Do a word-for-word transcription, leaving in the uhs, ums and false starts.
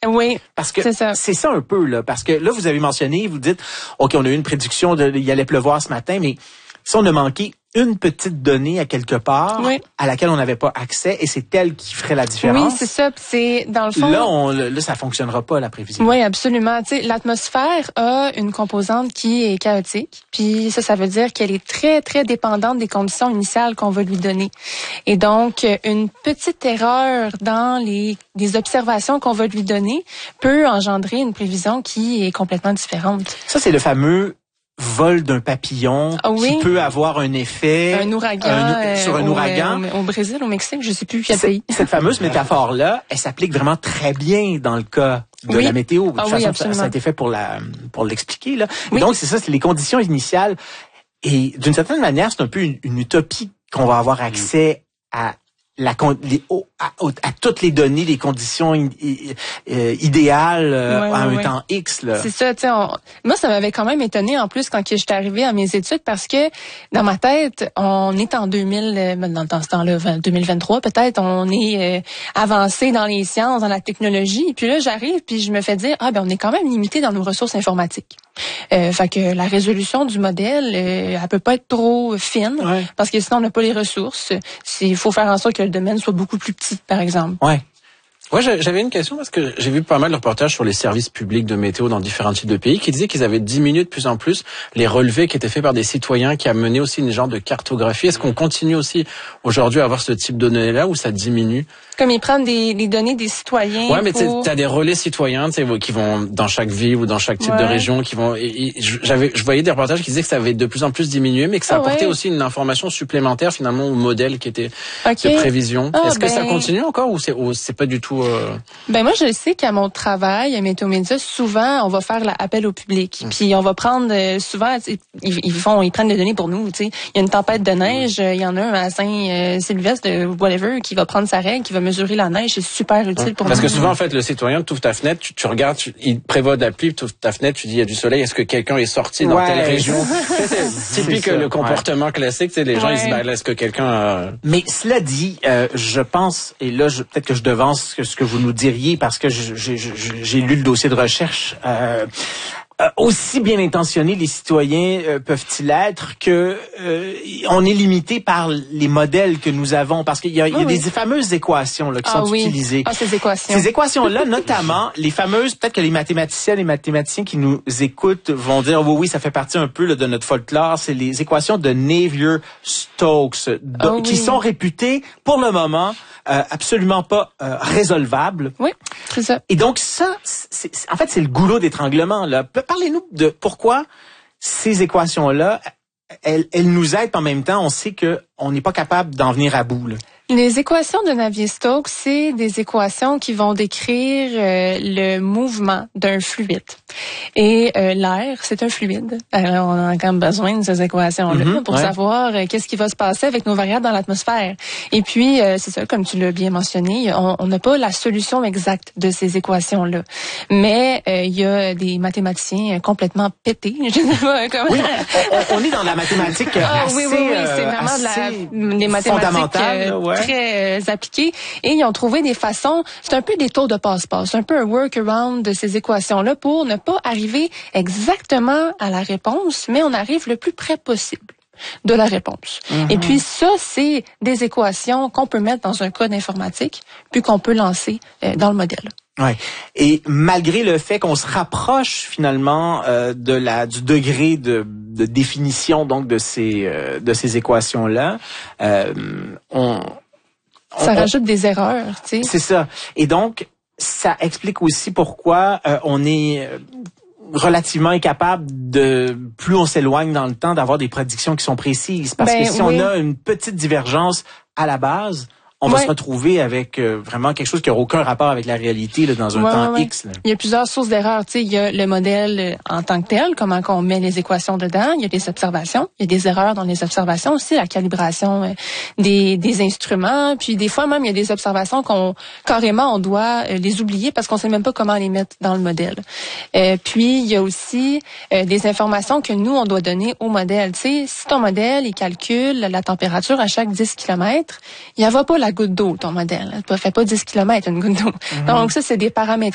Oui, parce que c'est ça. C'est ça un peu, là. Parce que là, vous avez mentionné, vous dites, OK, on a eu une prédiction, de, il allait pleuvoir ce matin, mais si on a manqué une petite donnée à quelque part, oui. à laquelle on n'avait pas accès, et c'est elle qui ferait la différence. Oui, c'est ça. C'est dans le fond. Là, on, là, ça fonctionnera pas, la prévision. Oui, absolument. Tu sais, l'atmosphère a une composante qui est chaotique. Puis ça, ça veut dire qu'elle est très, très dépendante des conditions initiales qu'on va lui donner. Et donc, une petite erreur dans les, les observations qu'on va lui donner peut engendrer une prévision qui est complètement différente. Ça, c'est le fameux vol d'un papillon ah oui? qui peut avoir un effet un ouragan un, euh, sur un au, ouragan au, au Brésil, au Mexique, je sais plus quel pays. Cette fameuse métaphore là, elle s'applique vraiment très bien dans le cas de oui. la météo. De toute ah, façon, oui, ça, ça a été fait pour la pour l'expliquer là. Oui. Et donc c'est ça, c'est les conditions initiales. Et d'une certaine manière, c'est un peu une, une utopie qu'on va avoir accès à la les, à, à toutes les données, les conditions i, i, euh, idéales euh, ouais, à ouais, un ouais. temps X là. C'est ça, tu sais. Moi, ça m'avait quand même étonné en plus quand que j'étais arrivée à mes études parce que dans ma tête, on est en deux mille, dans, dans ce temps-là, deux mille vingt-trois peut-être, on est euh, avancé dans les sciences, dans la technologie. Puis là, j'arrive puis je me fais dire ah ben on est quand même limité dans nos ressources informatiques. Euh, fait que la résolution du modèle, euh, elle peut pas être trop fine ouais. parce que sinon on n'a pas les ressources. Il faut faire en sorte que le domaine soit beaucoup plus petit, par exemple. Ouais. Ouais, j'avais une question parce que j'ai vu pas mal de reportages sur les services publics de météo dans différents types de pays qui disaient qu'ils avaient diminué de plus en plus les relevés qui étaient faits par des citoyens, qui amenaient aussi une genre de cartographie. Est-ce qu'on continue aussi aujourd'hui à avoir ce type de données-là ou ça diminue? Comme ils prennent des, les données des citoyens. Ouais, mais pour... t'as des relais citoyens, tu sais, qui vont dans chaque ville ou dans chaque type ouais. de région, qui vont. Et, et, j'avais, je voyais des reportages qui disaient que ça avait de plus en plus diminué, mais que ça ah, apportait ouais. aussi une information supplémentaire finalement au modèle qui était okay. de prévision. Ah, Est-ce ben... que ça continue encore ou c'est, ou c'est pas du tout euh... Ben moi je sais qu'à mon travail à Météo Média, souvent on va faire l'appel au public, mmh. puis on va prendre euh, souvent ils, ils font ils prennent des données pour nous, tu sais. Il y a une tempête de neige, il mmh. y en a un à Saint-Sylvestre de whatever qui va prendre sa règle, qui va mesurer la neige, c'est super utile pour Parce nous. que souvent, en fait, le citoyen, tu ouvres ta fenêtre, tu, tu regardes, tu, il prévoit de la pluie, tu ouvres ta fenêtre, tu dis il y a du soleil, est-ce que quelqu'un est sorti dans ouais. telle région? C'est typique c'est le comportement ouais. classique, tu sais, les ouais. gens ils se disent ben, est-ce que quelqu'un a... Mais cela dit, euh, je pense, et là je, peut-être que je devance ce que, ce que vous nous diriez parce que je, je, je, j'ai lu le dossier de recherche. Euh, Euh, aussi bien intentionnés les citoyens euh, peuvent-ils être que euh, on est limité par les modèles que nous avons parce qu'il y a, oh, il y a oui. des fameuses équations là qui ah, sont oui. utilisées. Ah, ces équations. Ces équations-là, notamment les fameuses, peut-être que les mathématiciens, les mathématiciens qui nous écoutent vont dire oui, oui, ça fait partie un peu là, de notre folklore. C'est les équations de Navier-Stokes do, oh, qui oui. sont réputées pour le moment euh, absolument pas euh, résolvables. Oui, c'est ça. Et donc ça, c'est, c'est, en fait, c'est le goulot d'étranglement là. Parlez-nous de pourquoi ces équations-là, elles, elles nous aident en même temps. On sait que on n'est pas capable d'en venir à bout. Là. Les équations de Navier-Stokes, c'est des équations qui vont décrire euh, le mouvement d'un fluide. Et euh, l'air, c'est un fluide. Alors, on a quand même besoin de ces équations-là mm-hmm, pour ouais. savoir euh, qu'est-ce qui va se passer avec nos variables dans l'atmosphère. Et puis, euh, c'est ça, comme tu l'as bien mentionné, on n'a pas la solution exacte de ces équations-là. Mais il euh, y a des mathématiciens complètement pétés. Je sais pas comment. Oui, on, on est dans la mathématique ah, assez, oui, oui, oui, c'est vraiment de la, des mathématiques euh, ouais. très euh, appliquées. Et ils ont trouvé des façons, c'est un peu des tours de passe-passe, un peu un workaround de ces équations-là pour ne pas arriver exactement à la réponse, mais on arrive le plus près possible de la réponse. Mm-hmm. Et puis ça, c'est des équations qu'on peut mettre dans un code informatique, puis qu'on peut lancer euh, dans le modèle. Ouais. Et malgré le fait qu'on se rapproche finalement euh, de la du degré de, de définition donc de ces euh, de ces équations là, euh, on, on ça on, rajoute des erreurs, tu sais. C'est ça. Et donc ça explique aussi pourquoi euh, on est relativement incapable de, plus on s'éloigne dans le temps, d'avoir des prédictions qui sont précises. Parce ben, que si oui. on a une petite divergence à la base, on va ouais. se retrouver avec euh, vraiment quelque chose qui n'aura aucun rapport avec la réalité là, dans un ouais, temps ouais. X. Là. Il y a plusieurs sources d'erreurs. Tu sais, il y a le modèle en tant que tel, comment qu'on met les équations dedans. Il y a des observations. Il y a des erreurs dans les observations aussi, la calibration euh, des, des instruments. Puis des fois même, il y a des observations qu'on carrément on doit euh, les oublier parce qu'on sait même pas comment les mettre dans le modèle. Euh, puis il y a aussi euh, des informations que nous on doit donner au modèle. Tu sais, si ton modèle il calcule la température à chaque dix kilomètres, il n'y a va pas la goutte d'eau, ton modèle. Tu ne fais pas dix kilomètres, une goutte d'eau. Mm-hmm. Donc, ça, c'est des paramétrages